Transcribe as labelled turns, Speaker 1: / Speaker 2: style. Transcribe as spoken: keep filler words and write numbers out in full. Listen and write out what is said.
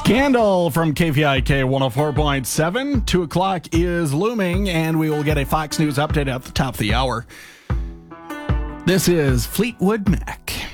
Speaker 1: Scandal from K V I K one oh four point seven. Two o'clock is looming, and we will get a Fox News update at the top of the hour. This is Fleetwood Mac.